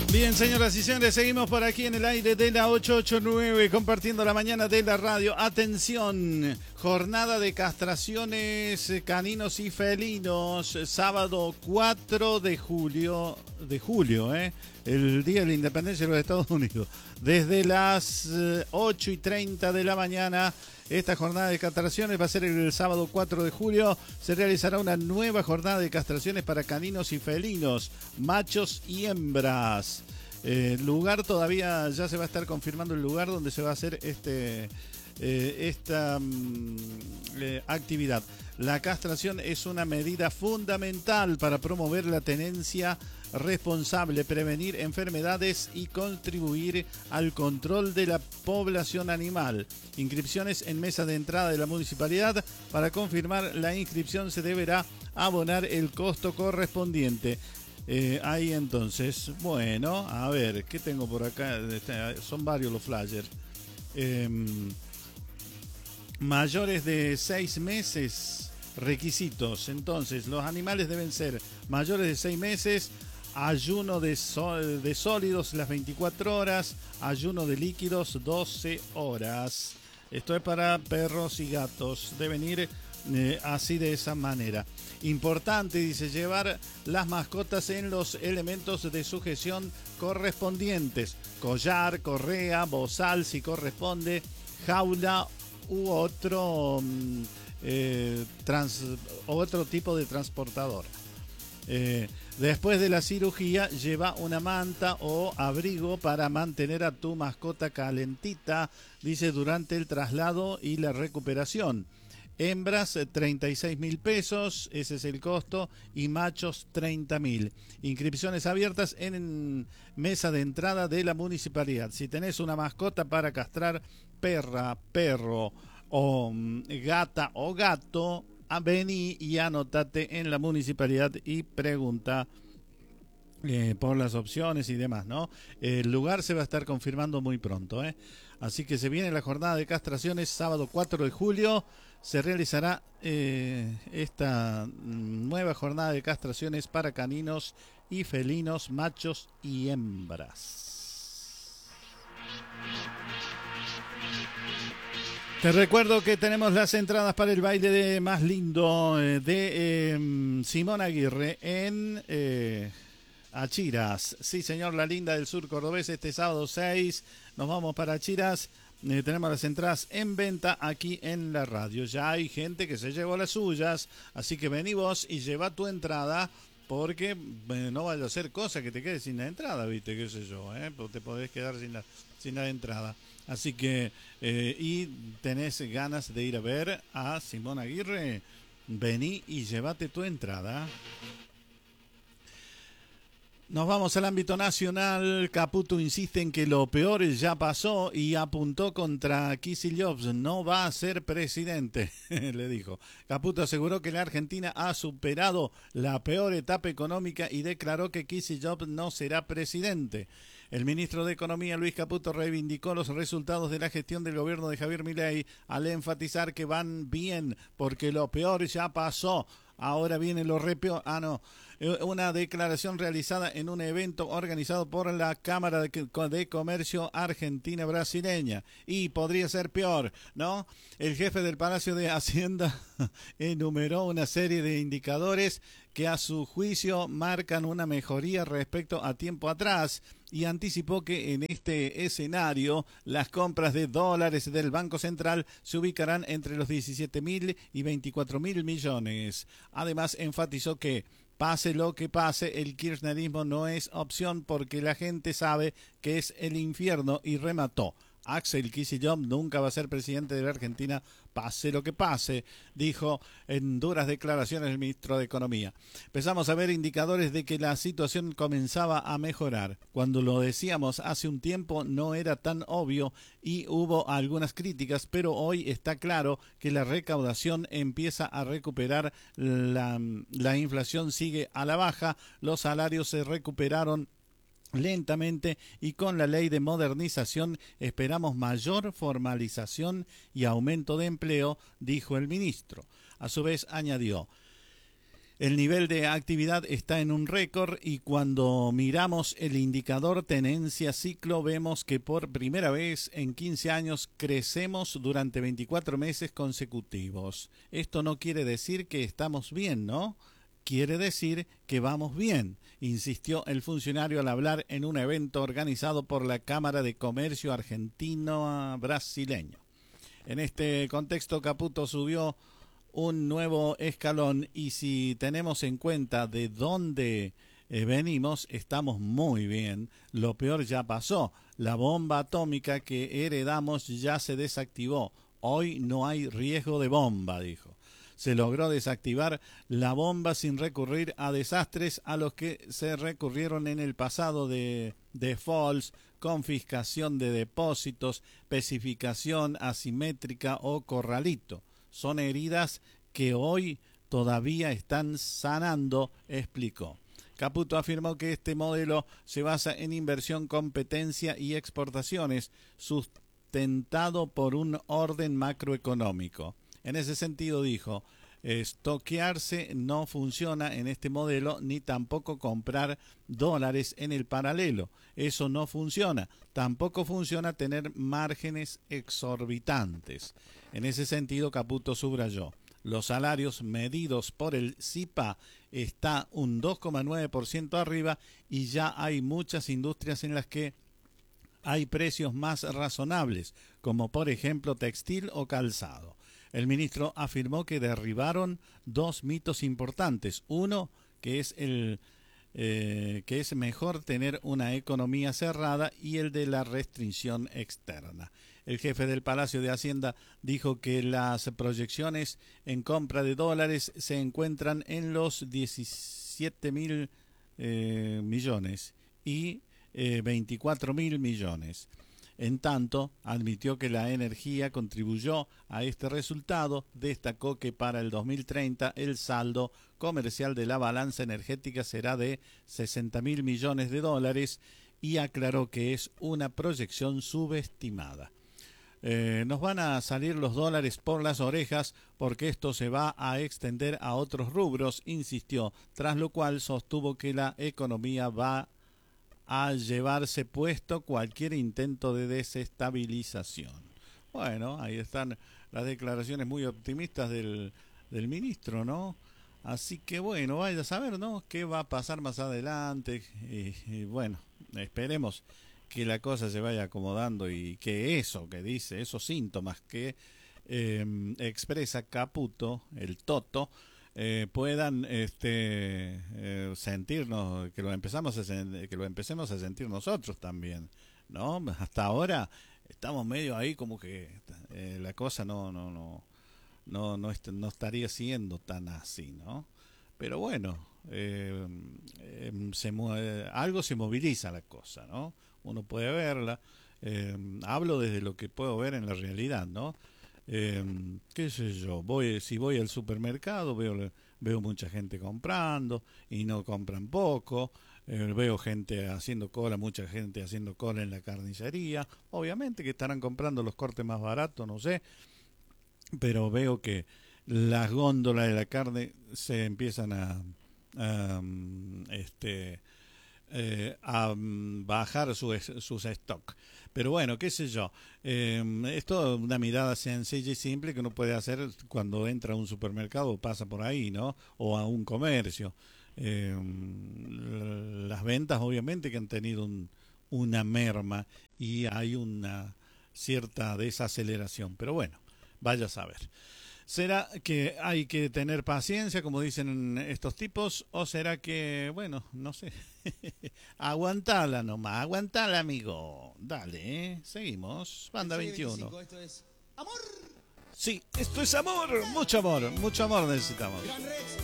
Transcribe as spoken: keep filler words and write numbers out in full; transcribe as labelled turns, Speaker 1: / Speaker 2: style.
Speaker 1: Bien, señoras y señores, seguimos por aquí en el aire de la ochocientos ochenta y nueve, compartiendo la mañana de la radio. Atención, jornada de castraciones caninos y felinos, sábado cuatro de julio, de julio, ¿eh? El día de la independencia de los Estados Unidos. Desde las ocho y treinta de la mañana, esta jornada de castraciones va a ser el sábado cuatro de julio. Se realizará una nueva jornada de castraciones para caninos y felinos, machos y hembras. El eh, lugar todavía, ya se va a estar confirmando el lugar donde se va a hacer este, eh, esta mm, eh, actividad. La castración es una medida fundamental para promover la tenencia responsable, prevenir enfermedades y contribuir al control de la población animal. Inscripciones en mesa de entrada de la municipalidad. Para confirmar la inscripción se deberá abonar el costo correspondiente. Eh, ahí entonces, bueno, a ver, ¿qué tengo por acá? Son varios los flyers. Eh, mayores de seis meses, requisitos. Entonces, los animales deben ser mayores de seis meses, ayuno de, sol, de sólidos las veinticuatro horas, ayuno de líquidos doce horas. Esto es para perros y gatos. Deben ir eh, así de esa manera. Importante, dice, llevar las mascotas en los elementos de sujeción correspondientes. Collar, correa, bozal si corresponde, jaula u otro, eh, trans, otro tipo de transportadora. Eh, después de la cirugía, lleva una manta o abrigo para mantener a tu mascota calentita, dice, durante el traslado y la recuperación. Hembras, treinta y seis mil pesos, ese es el costo, y machos, treinta mil. Inscripciones abiertas en mesa de entrada de la municipalidad. Si tenés una mascota para castrar, perra, perro o gata o gato, vení y anotate en la municipalidad y pregunta eh, por las opciones y demás, ¿no? El lugar se va a estar confirmando muy pronto, ¿eh? Así que se viene la jornada de castraciones, sábado cuatro de julio. Se realizará eh, esta nueva jornada de castraciones para caninos y felinos, machos y hembras. Te recuerdo que tenemos las entradas para el baile de más lindo eh, de eh, Simón Aguirre en eh, Achiras. Sí, señor, la linda del sur cordobés, este sábado seis. Nos vamos para Achiras. Eh, tenemos las entradas en venta aquí en la radio. Ya hay gente que se llevó las suyas, así que vení vos y lleva tu entrada, porque eh, no vaya a ser cosa que te quedes sin la entrada, viste, qué sé yo, ¿eh? Te podés quedar sin la, sin la entrada. Así que, eh, y tenés ganas de ir a ver a Simón Aguirre, vení y llévate tu entrada. Nos vamos al ámbito nacional. Caputo insiste en que lo peor ya pasó y apuntó contra Kicillof. No va a ser presidente, le dijo. Caputo aseguró que la Argentina ha superado la peor etapa económica y declaró que Kicillof no será presidente. El ministro de Economía, Luis Caputo, reivindicó los resultados de la gestión del gobierno de Javier Milei al enfatizar que van bien porque lo peor ya pasó. Ahora viene lo re peor. Ah, no. Una declaración realizada en un evento organizado por la Cámara de Comercio Argentina-Brasileña. Y podría ser peor, ¿no? El jefe del Palacio de Hacienda enumeró una serie de indicadores que a su juicio marcan una mejoría respecto a tiempo atrás y anticipó que en este escenario las compras de dólares del Banco Central se ubicarán entre los diecisiete mil y veinticuatro mil millones. Además, enfatizó que pase lo que pase, el kirchnerismo no es opción porque la gente sabe que es el infierno y remató. Axel Kicillof nunca va a ser presidente de la Argentina, pase lo que pase, dijo en duras declaraciones el ministro de Economía. Empezamos a ver indicadores de que la situación comenzaba a mejorar. Cuando lo decíamos hace un tiempo no era tan obvio y hubo algunas críticas, pero hoy está claro que la recaudación empieza a recuperar, la, la inflación sigue a la baja, los salarios se recuperaron lentamente y con la ley de modernización esperamos mayor formalización y aumento de empleo, dijo el ministro. A su vez añadió: El nivel de actividad está en un récord y cuando miramos el indicador tenencia ciclo vemos que por primera vez en quince años crecemos durante veinticuatro meses consecutivos. Esto no quiere decir que estamos bien, ¿no? Quiere decir que vamos bien, insistió el funcionario al hablar en un evento organizado por la Cámara de Comercio Argentino-Brasileño. En este contexto, Caputo subió un nuevo escalón y si tenemos en cuenta de dónde eh, venimos, estamos muy bien. Lo peor ya pasó. La bomba atómica que heredamos ya se desactivó. Hoy no hay riesgo de bomba, dijo. Se logró desactivar la bomba sin recurrir a desastres a los que se recurrieron en el pasado de defaults, confiscación de depósitos, especificación asimétrica o corralito. Son heridas que hoy todavía están sanando, explicó. Caputo afirmó que este modelo se basa en inversión, competencia y exportaciones, sustentado por un orden macroeconómico. En ese sentido dijo, estoquearse no funciona en este modelo, ni tampoco comprar dólares en el paralelo. Eso no funciona. Tampoco funciona tener márgenes exorbitantes. En ese sentido, Caputo subrayó, los salarios medidos por el C I P A está un dos coma nueve por ciento arriba y ya hay muchas industrias en las que hay precios más razonables, como por ejemplo textil o calzado. El ministro afirmó que derribaron dos mitos importantes. Uno, que es el eh, que es mejor tener una economía cerrada, y el de la restricción externa. El jefe del Palacio de Hacienda dijo que las proyecciones en compra de dólares se encuentran en los diecisiete mil eh, millones y eh, veinticuatro mil millones. En tanto, admitió que la energía contribuyó a este resultado, destacó que para el dos mil treinta el saldo comercial de la balanza energética será de sesenta mil millones de dólares y aclaró que es una proyección subestimada. Eh, nos van a salir los dólares por las orejas porque esto se va a extender a otros rubros, insistió, tras lo cual sostuvo que la economía va a llevarse puesto cualquier intento de desestabilización. Bueno, ahí están las declaraciones muy optimistas del, del ministro, ¿no? Así que bueno, vaya a saber, ¿no?, qué va a pasar más adelante. Y, y bueno, esperemos que la cosa se vaya acomodando y que eso que dice, esos síntomas que eh, expresa Caputo, el Toto, Eh, puedan este eh, sentirnos, que lo empezamos a sen- que lo empecemos a sentir nosotros también, ¿no? Hasta ahora estamos medio ahí como que eh, la cosa no no no no no, est- no estaría siendo tan así, ¿no? Pero bueno, eh, eh, se mue- algo se moviliza la cosa, ¿no? Uno puede verla. Eh, hablo desde lo que puedo ver en la realidad, ¿no? Eh, qué sé yo, voy si voy al supermercado veo veo mucha gente comprando y no compran poco, eh, veo gente haciendo cola, mucha gente haciendo cola en la carnicería, obviamente que estarán comprando los cortes más baratos, no sé, pero veo que las góndolas de la carne se empiezan a, a este Eh, a bajar su, sus stock. Pero bueno, qué sé yo, eh, es toda una mirada sencilla y simple que uno puede hacer cuando entra a un supermercado o pasa por ahí, ¿no? O a un comercio. Eh, las ventas obviamente que han tenido un, una merma y hay una cierta desaceleración, pero bueno, vaya a saber. ¿Será que hay que tener paciencia, como dicen estos tipos? ¿O será que, bueno, no sé, aguantala nomás, aguantala, amigo? Dale, ¿eh? Seguimos, Banda veintiuno.
Speaker 2: Esto es amor.
Speaker 1: Sí, esto es amor, mucho amor, mucho amor necesitamos.
Speaker 2: Gran Rex.